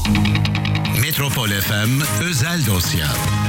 Metropol FM özel dosya.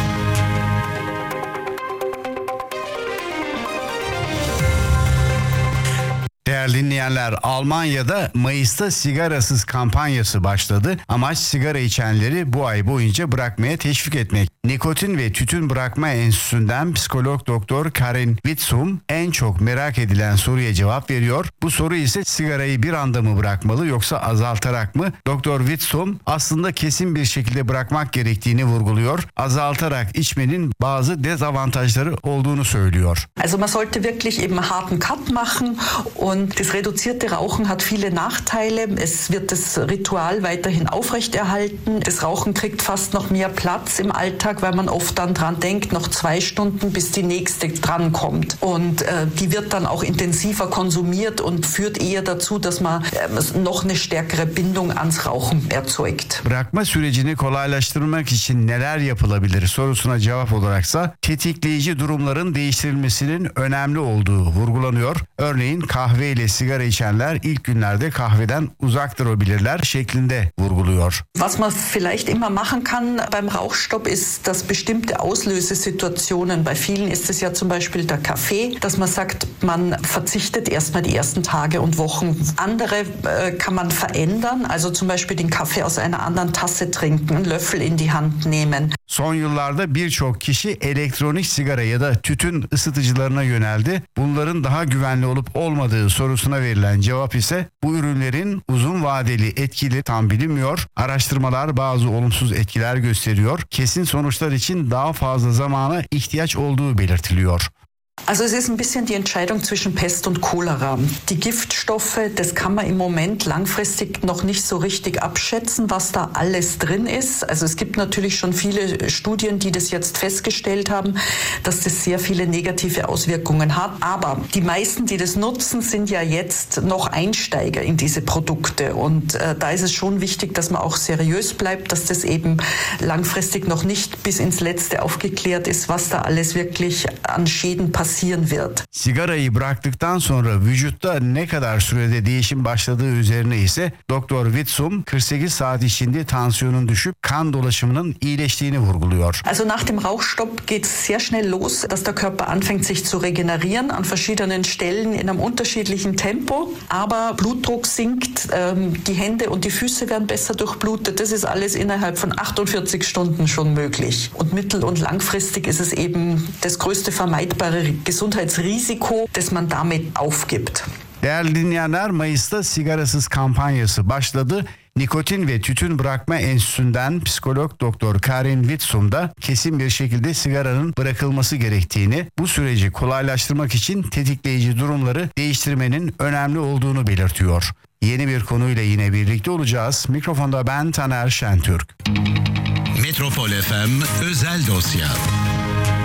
Değerli dinleyenler, Almanya'da Mayıs'ta sigarasız kampanyası başladı. Amaç sigara içenleri bu ay boyunca bırakmaya teşvik etmek. Nikotin ve Tütün Bırakma Enstitüsü'nden psikolog doktor Karin Witzum en çok merak edilen soruya cevap veriyor. Bu soru ise sigarayı bir anda mı bırakmalı yoksa azaltarak mı? Doktor Witzum aslında kesin bir şekilde bırakmak gerektiğini vurguluyor. Azaltarak içmenin bazı dezavantajları olduğunu söylüyor. Also man sollte wirklich eben einen harten Cut machen und das reduzierte Rauchen hat viele Nachteile. Es wird das Ritual weiterhin aufrechterhalten. Das Rauchen kriegt fast noch mehr Platz im Alltag, weil man oft dann dran denkt, noch 2 Stunden, bis die nächste drankommt. Und die wird dann auch intensiver konsumiert und führt eher dazu, dass man noch eine stärkere Bindung ans Rauchen erzeugt. Bırakma sürecini kolaylaştırmak için neler yapılabilir sorusuna cevap olaraksa tetikleyici durumların değiştirilmesinin önemli olduğu vurgulanıyor. Örneğin kahve ile sigara içenler ilk günlerde kahveden uzak durabilirler şeklinde vurguluyor. Was man vielleicht immer machen kann beim Rauchstopp ist, dass bestimmte Auslösesituationen, bei vielen ist es ja zum Beispiel der Kaffee, dass man sagt, man verzichtet erstmal die ersten Tage und Wochen. Andere kann man verändern, also zum Beispiel den Kaffee aus einer anderen Tasse trinken, einen Löffel in die Hand nehmen. Son yıllarda birçok kişi elektronik sigara ya da tütün ısıtıcılarına yöneldi. Bunların daha güvenli olup olmadığı sorusuna verilen cevap ise bu ürünlerin uzun vadeli etkileri tam bilinmiyor. Araştırmalar bazı olumsuz etkiler gösteriyor. Kesin sonuçlar için daha fazla zamana ihtiyaç olduğu belirtiliyor. Also es ist ein bisschen die Entscheidung zwischen Pest und Cholera. Die Giftstoffe, das kann man im Moment langfristig noch nicht so richtig abschätzen, was da alles drin ist. Also es gibt natürlich schon viele Studien, die das jetzt festgestellt haben, dass das sehr viele negative Auswirkungen hat. Aber die meisten, die das nutzen, sind ja jetzt noch Einsteiger in diese Produkte. Und da ist es schon wichtig, dass man auch seriös bleibt, dass das eben langfristig noch nicht bis ins Letzte aufgeklärt ist, was da alles wirklich an Schäden passiert. Sigarayı bıraktıktan sonra vücutta ne kadar sürede değişim başladığı üzerine ise Doktor Witzum 48 saat içinde tansiyonun düşüp kan dolaşımının iyileştiğini vurguluyor. Also nach dem Rauchstopp geht es sehr schnell los, dass der Körper anfängt sich zu regenerieren an verschiedenen Stellen in einem unterschiedlichen Tempo, aber Blutdruck sinkt, die Hände und die Füße werden besser durchblutet. Das ist alles innerhalb von 48 Stunden schon möglich. Und mittel- und langfristig ist es eben das größte vermeidbare Gesundheitsrisiko, das man damit aufgibt. Değerli dinleyenler, Mayıs'ta sigarasız kampanyası başladı. Nikotin ve Tütün Bırakma Enstitüsü'nden psikolog doktor Karin Witzum da kesin bir şekilde sigaranın bırakılması gerektiğini, bu süreci kolaylaştırmak için tetikleyici durumları değiştirmenin önemli olduğunu belirtiyor. Yeni bir konuyla yine birlikte olacağız. Mikrofonda ben Taner Şentürk. Metropol FM özel dosya.